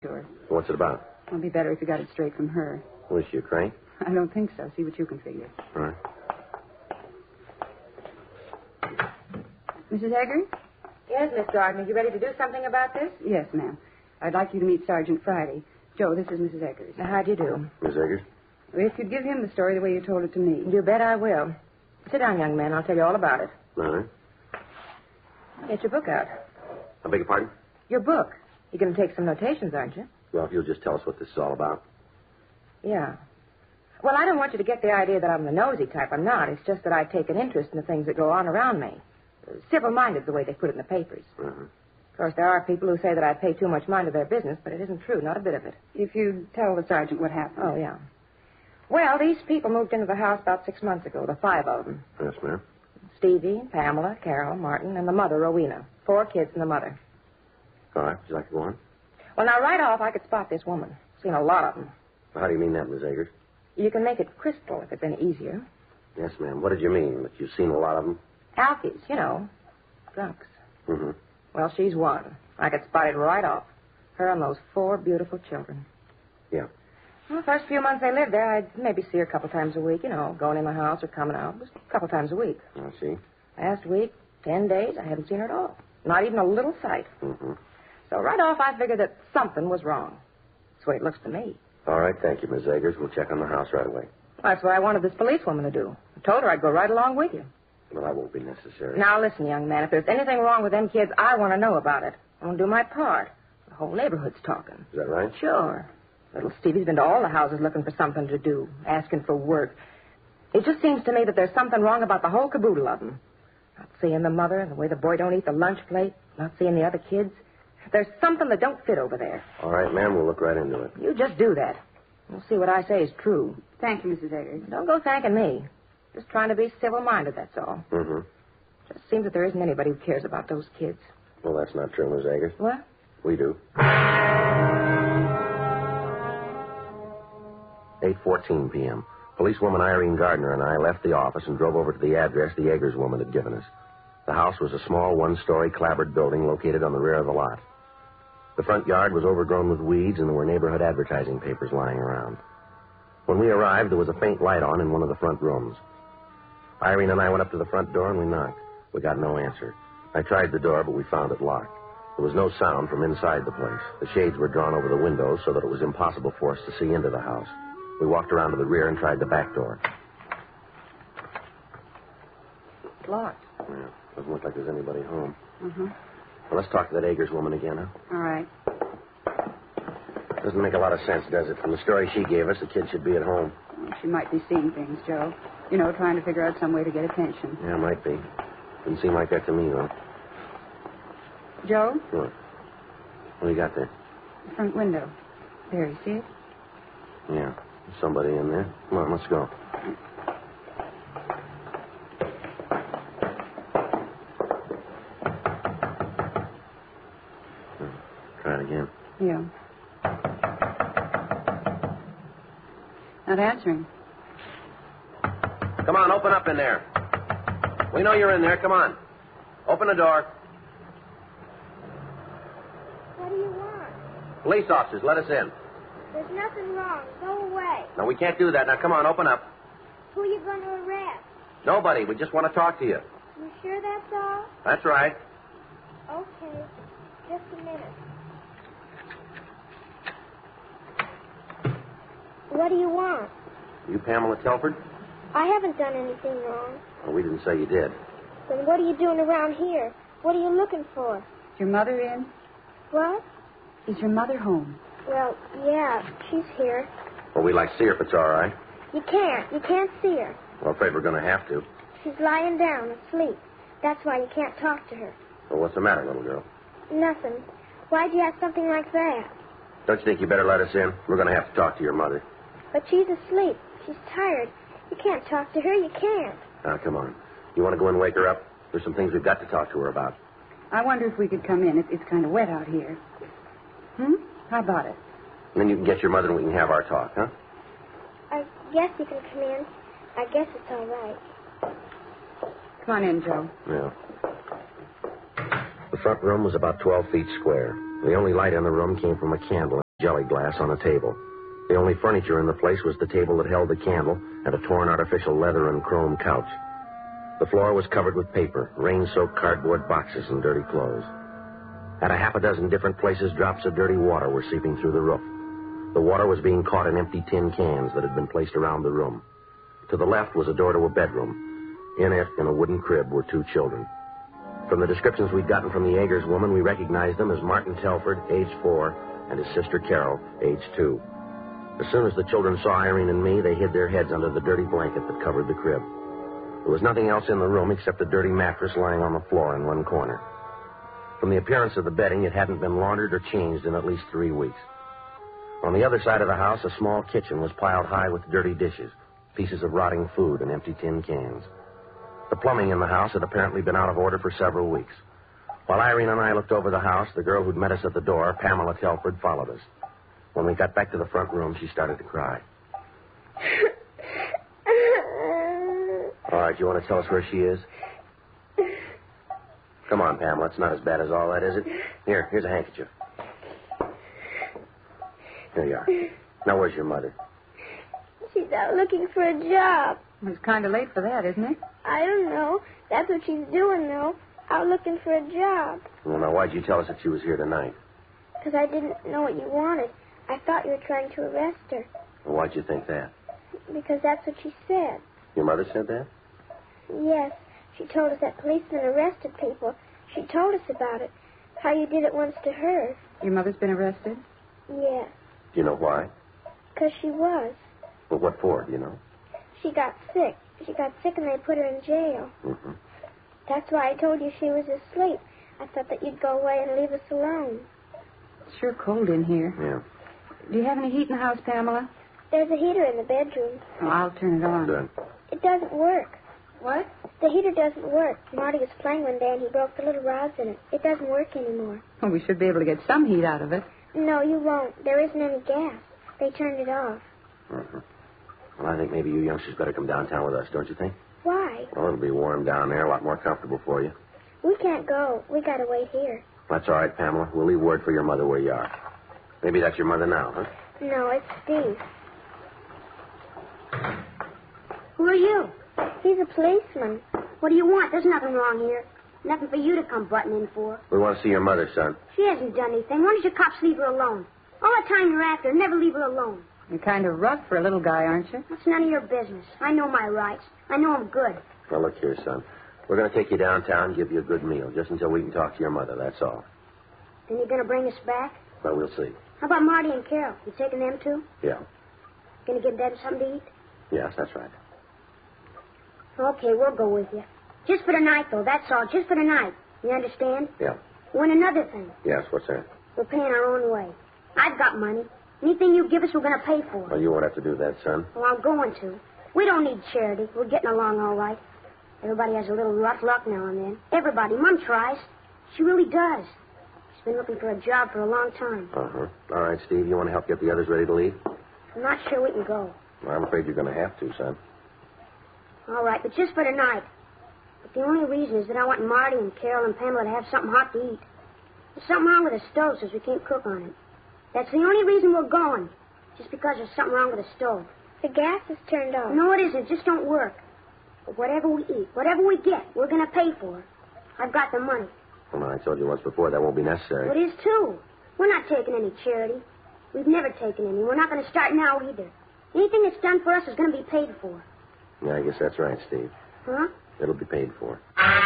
Sure. What's it about? It'll be better if you got it straight from her. Was she a crank? I don't think so. See what you can figure. All right. Mrs. Eggers? Yes, Miss Gardner. You ready to do something about this? Yes, ma'am. I'd like you to meet Sergeant Friday. Joe, this is Mrs. Eggers. Now, how'd you do? Miss Eggers? If you'd give him the story the way you told it to me. You bet I will. Sit down, young man. I'll tell you all about it. All right. Get your book out. I beg your pardon? Your book. You're going to take some notations, aren't you? Well, if you'll just tell us what this is all about. Yeah. Well, I don't want you to get the idea that I'm the nosy type. I'm not. It's just that I take an interest in the things that go on around me. Civil-minded, the way they put it in the papers. Uh-huh. Of course, there are people who say that I pay too much mind to their business, but it isn't true, not a bit of it. If you'd tell the sergeant what happened. Oh, yeah. Well, these people moved into the house about 6 months ago, the 5 of them. Yes, ma'am. Stevie, Pamela, Carol, Martin, and the mother, Rowena. 4 kids and the mother. All right. Would you like to go on? Well, now, right off, I could spot this woman. Seen a lot of them. Well, how do you mean that, Miss Eggers? You can make it crystal if it's any easier. Yes, ma'am. What did you mean? That you've seen a lot of them? Alkies, you know. Drunks. Mm-hmm. Well, she's one. I could spot it right off. Her and those 4 beautiful children. Yeah. Well, the first few months they lived there, I'd maybe see her a couple times a week, you know, going in the house or coming out. Just a couple times a week. I see. Last week, 10 days, I haven't seen her at all. Not even a little sight. Mm-hmm. So right off, I figured that something was wrong. That's the way it looks to me. All right. Thank you, Miss Eggers. We'll check on the house right away. That's what I wanted this policewoman to do. I told her I'd go right along with you. Well, that won't be necessary. Now, listen, young man, if there's anything wrong with them kids, I want to know about it. I want to do my part. The whole neighborhood's talking. Is that right? Sure. Little Stevie's been to all the houses looking for something to do, asking for work. It just seems to me that there's something wrong about the whole caboodle of them. Not seeing the mother and the way the boy don't eat the lunch plate, not seeing the other kids. There's something that don't fit over there. All right, ma'am. We'll look right into it. You just do that. We'll see what I say is true. Thank you, Mrs. Eggers. Don't go thanking me. Just trying to be civil-minded, that's all. Mm-hmm. Just seems that there isn't anybody who cares about those kids. Well, that's not true, Miss Eggers. What? We do. 8:14 p.m. Policewoman Irene Gardner and I left the office and drove over to the address the Eggers woman had given us. The house was a small one-story clapboard building located on the rear of the lot. The front yard was overgrown with weeds, and there were neighborhood advertising papers lying around. When we arrived, there was a faint light on in one of the front rooms. Irene and I went up to the front door, and we knocked. We got no answer. I tried the door, but we found it locked. There was no sound from inside the place. The shades were drawn over the windows so that it was impossible for us to see into the house. We walked around to the rear and tried the back door. It's locked. Yeah, doesn't look like there's anybody home. Mm-hmm. Well, let's talk to that Eggers woman again, huh? All right. Doesn't make a lot of sense, does it? From the story she gave us, the kid should be at home. She might be seeing things, Joe. You know, trying to figure out some way to get attention. Yeah, might be. Didn't seem like that to me, though. Joe? What? What do you got there? The front window. There, you see it? Yeah, there's somebody in there. Come on, let's go. Try it again. Yeah. Not answering. Come on, open up in there. We know you're in there. Come on. Open the door. What do you want? Police officers, let us in. There's nothing wrong. Go away. No, we can't do that. Now, come on, open up. Who are you going to arrest? Nobody. We just want to talk to you. You sure that's all? That's right. Okay. Just a minute. What do you want? You Pamela Telford? I haven't done anything wrong. Well, we didn't say you did. Then what are you doing around here? What are you looking for? Is your mother in? What? Is your mother home? Well, yeah, she's here. Well, we'd like to see her if it's all right. You can't. You can't see her. Well, I'm afraid we're going to have to. She's lying down, asleep. That's why you can't talk to her. Well, what's the matter, little girl? Nothing. Why'd you ask something like that? Don't you think you better let us in? We're going to have to talk to your mother. But she's asleep. She's tired. You can't talk to her. You can't. Now, come on. You want to go and wake her up? There's some things we've got to talk to her about. I wonder if we could come in. It's kind of wet out here. How about it? And then you can get your mother and we can have our talk, huh? I guess you can come in. I guess it's all right. Come on in, Joe. Yeah. The front room was about 12 feet square. The only light in the room came from a candle jelly glass on a table. The only furniture in the place was the table that held the candle and a torn artificial leather and chrome couch. The floor was covered with paper, rain-soaked cardboard boxes, and dirty clothes. At a half a dozen different places, drops of dirty water were seeping through the roof. The water was being caught in empty tin cans that had been placed around the room. To the left was a door to a bedroom. In it, in a wooden crib, were 2 children. From the descriptions we'd gotten from the Agers woman, we recognized them as Martin Telford, age 4, and his sister Carol, age 2. As soon as the children saw Irene and me, they hid their heads under the dirty blanket that covered the crib. There was nothing else in the room except a dirty mattress lying on the floor in one corner. From the appearance of the bedding, it hadn't been laundered or changed in at least 3 weeks. On the other side of the house, a small kitchen was piled high with dirty dishes, pieces of rotting food, and empty tin cans. The plumbing in the house had apparently been out of order for several weeks. While Irene and I looked over the house, the girl who'd met us at the door, Pamela Telford, followed us. When we got back to the front room, she started to cry. All right, you want to tell us where she is? Come on, Pamela. It's not as bad as all that, is it? Here's a handkerchief. Here you are. Now, where's your mother? She's out looking for a job. It's kind of late for that, isn't it? I don't know. That's what she's doing, though. Out looking for a job. Well, now, why'd you tell us that she was here tonight? Because I didn't know what you wanted. I thought you were trying to arrest her. Well, why'd you think that? Because that's what she said. Your mother said that? Yes. She told us that policemen arrested people. She told us about it. How you did it once to her. Your mother's been arrested? Yes. Do you know why? Because she was. Well, what for, do you know? She got sick. She got sick and they put her in jail. Mm-hmm. That's why I told you she was asleep. I thought that you'd go away and leave us alone. It's sure cold in here. Yeah. Do you have any heat in the house, Pamela? There's a heater in the bedroom. Oh, I'll turn it on. Good. It doesn't work. What? The heater doesn't work. Marty was playing one day and he broke the little rods in it. It doesn't work anymore. Well, we should be able to get some heat out of it. No, you won't. There isn't any gas. They turned it off. Mm-hmm. Well, I think maybe you youngsters better come downtown with us, don't you think? Why? Well, it'll be warm down there, a lot more comfortable for you. We can't go. We gotta wait here. That's all right, Pamela. We'll leave word for your mother where you are. Maybe that's your mother now, huh? No, it's Steve. Who are you? He's a policeman. What do you want? There's nothing wrong here. Nothing for you to come butting in for. We want to see your mother, son. She hasn't done anything. Why don't you cops leave her alone? All the time you're after her, never leave her alone. You're kind of rough for a little guy, aren't you? That's none of your business. I know my rights. I know I'm good. Now, look here, son. We're going to take you downtown and give you a good meal, just until we can talk to your mother, that's all. Then you're going to bring us back? Well, we'll see. How about Marty and Carol? You taking them too? Yeah. Going to give them something to eat? Yes, that's right. Okay, we'll go with you. Just for tonight, though. That's all. Just for tonight. You understand? Yeah. Oh, and another thing. Yes, what's that? We're paying our own way. I've got money. Anything you give us, we're going to pay for. Well, you won't have to do that, son. Well, I'm going to. We don't need charity. We're getting along all right. Everybody has a little rough luck now and then. Everybody. Mom tries. She really does. She's been looking for a job for a long time. Uh-huh. All right, Steve, you want to help get the others ready to leave? I'm not sure we can go. Well, I'm afraid you're going to have to, son. All right, but just for tonight. But the only reason is that I want Marty and Carol and Pamela to have something hot to eat. There's something wrong with the stove, so we can't cook on it. That's the only reason we're going. Just because there's something wrong with the stove. The gas is turned off. No, it isn't. It just don't work. But whatever we eat, whatever we get, we're going to pay for it. I've got the money. Well, I told you once before that won't be necessary. Well, it is, too. We're not taking any charity. We've never taken any. We're not going to start now either. Anything that's done for us is going to be paid for. Yeah, I guess that's right, Steve. Huh? It'll be paid for.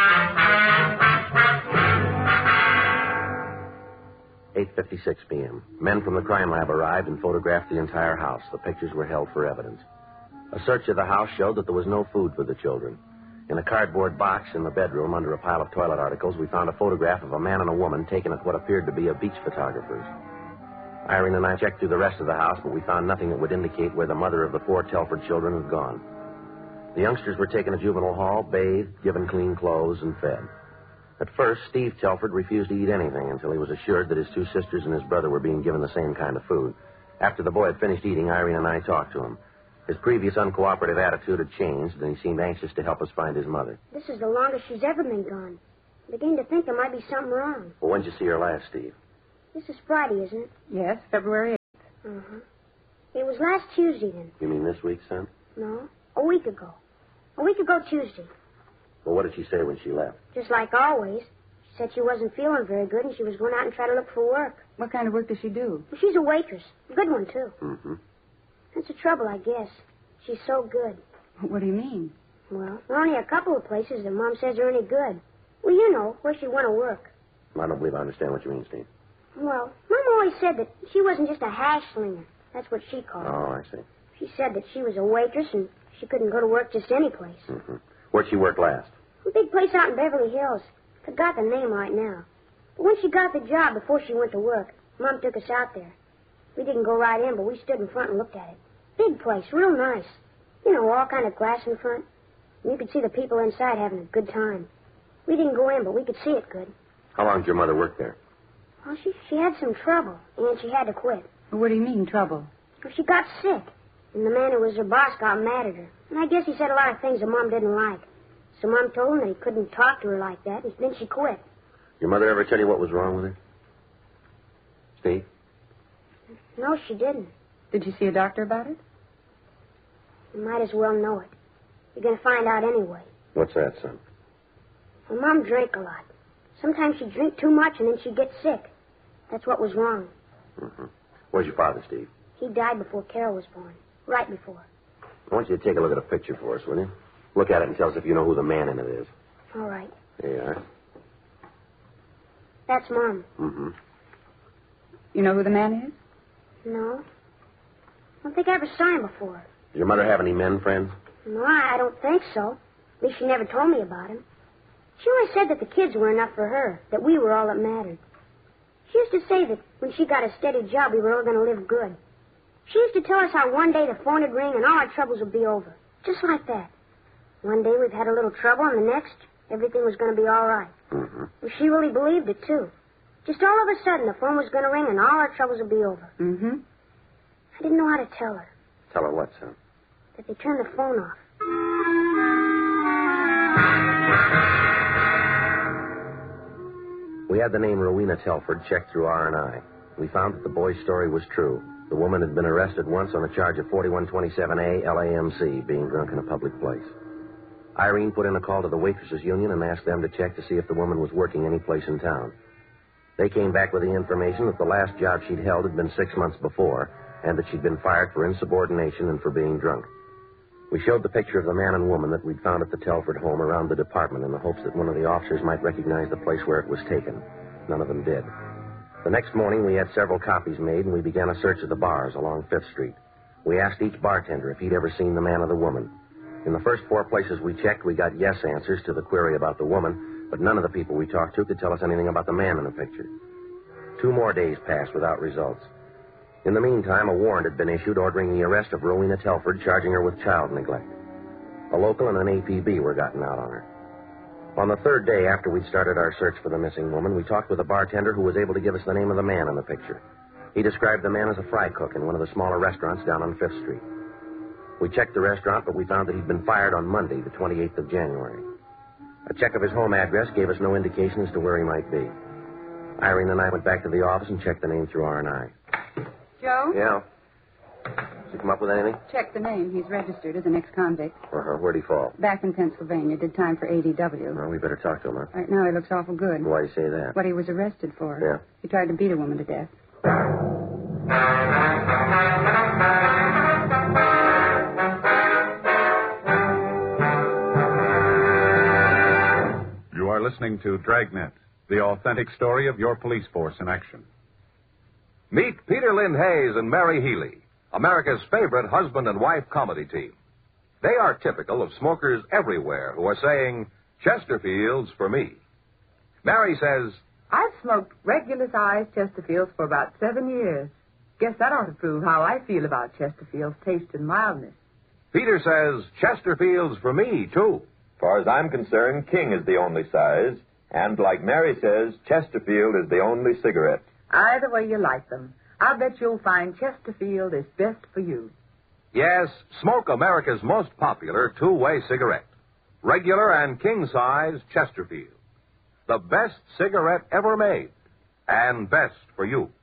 8:56 p.m. Men from the crime lab arrived and photographed the entire house. The pictures were held for evidence. A search of the house showed that there was no food for the children. In a cardboard box in the bedroom under a pile of toilet articles, we found a photograph of a man and a woman taken at what appeared to be a beach photographer's. Irene and I checked through the rest of the house, but we found nothing that would indicate where the mother of the 4 Telford children had gone. The youngsters were taken to juvenile hall, bathed, given clean clothes, and fed. At first, Steve Telford refused to eat anything until he was assured that his 2 sisters and his brother were being given the same kind of food. After the boy had finished eating, Irene and I talked to him. His previous uncooperative attitude had changed, and he seemed anxious to help us find his mother. This is the longest she's ever been gone. I'm beginning to think there might be something wrong. Well, when did you see her last, Steve? This is Friday, isn't it? Yes, February Uh-huh. It was last Tuesday, then. You mean this week, son? No, a week ago. A week ago Tuesday. Well, what did she say when she left? Just like always. She said she wasn't feeling very good and she was going out and try to look for work. What kind of work does she do? Well, she's a waitress. A good one, too. Mm-hmm. That's the trouble, I guess. She's so good. What do you mean? Well, there are only a couple of places that Mom says are any good. Well, you know, where she'd want to work. I don't believe I understand what you mean, Steve. Well, Mom always said that she wasn't just a hash slinger. That's what she called it. Oh, I see. She said that she was a waitress and she couldn't go to work just any place. Mm-hmm. Where'd she work last? A big place out in Beverly Hills. Forgot the name right now. But when she got the job before she went to work, Mom took us out there. We didn't go right in, but we stood in front and looked at it. Big place, real nice. You know, all kind of glass in front. And you could see the people inside having a good time. We didn't go in, but we could see it good. How long did your mother work there? Well, she had some trouble, and she had to quit. What do you mean, trouble? Well, she got sick, and the man who was her boss got mad at her. And I guess he said a lot of things that Mom didn't like. So Mom told him that he couldn't talk to her like that, and then she quit. Your mother ever tell you what was wrong with her? Steve? No, she didn't. Did you see a doctor about it? You might as well know it. You're going to find out anyway. What's that, son? Well, Mom drank a lot. Sometimes she'd drink too much, and then she'd get sick. That's what was wrong. Mm-hmm. Where's your father, Steve? He died before Carol was born. Right before. I want you to take a look at a picture for us, will you? Look at it and tell us if you know who the man in it is. All right. There you are. That's Mom. Mm-hmm. You know who the man is? No. I don't think I ever saw him before. Does your mother have any men friends? No, I don't think so. At least she never told me about him. She always said that the kids were enough for her, that we were all that mattered. She used to say that when she got a steady job, we were all going to live good. She used to tell us how one day the phone would ring and all our troubles would be over. Just like that. One day we've had a little trouble, and the next, everything was going to be all right. Mm-hmm. Well, she really believed it, too. Just all of a sudden, the phone was going to ring and all our troubles would be over. Mm-hmm. I didn't know how to tell her. Tell her what, son? That they turned the phone off. We had the name Rowena Telford checked through R&I. We found that the boy's story was true. The woman had been arrested once on a charge of 4127A LAMC, being drunk in a public place. Irene put in a call to the Waitresses Union and asked them to check to see if the woman was working any place in town. They came back with the information that the last job she'd held had been 6 months before, and that she'd been fired for insubordination and for being drunk. We showed the picture of the man and woman that we'd found at the Telford home around the department in the hopes that one of the officers might recognize the place where it was taken. None of them did. The next morning, we had several copies made, and we began a search of the bars along 5th Street. We asked each bartender if he'd ever seen the man or the woman. In the first 4 places we checked, we got yes answers to the query about the woman, but none of the people we talked to could tell us anything about the man in the picture. 2 more days passed without results. In the meantime, a warrant had been issued ordering the arrest of Rowena Telford, charging her with child neglect. A local and an APB were gotten out on her. On the 3rd day after we'd started our search for the missing woman, we talked with a bartender who was able to give us the name of the man in the picture. He described the man as a fry cook in one of the smaller restaurants down on 5th Street. We checked the restaurant, but we found that he'd been fired on Monday, the 28th of January. A check of his home address gave us no indication as to where he might be. Irene and I went back to the office and checked the name through R&I. Joe? Yeah? Did you come up with anything? Check the name. He's registered as an ex-convict. Uh-huh. Where'd he fall? Back in Pennsylvania. Did time for ADW. Well, we better talk to him, huh? Right now he looks awful good. Why do you say that? What he was arrested for. Yeah. He tried to beat a woman to death. You are listening to Dragnet, the authentic story of your police force in action. Meet Peter Lynn Hayes and Mary Healy, America's favorite husband and wife comedy team. They are typical of smokers everywhere who are saying, Chesterfields for me. Mary says, I've smoked regular-sized Chesterfields for about 7 years. Guess that ought to prove how I feel about Chesterfield's taste and mildness. Peter says, Chesterfields for me, too. Far as I'm concerned, King is the only size. And like Mary says, Chesterfield is the only cigarette. Either way you like them, I'll bet you'll find Chesterfield is best for you. Yes, smoke America's most popular two-way cigarette. Regular and king-size Chesterfield. The best cigarette ever made. And best for you.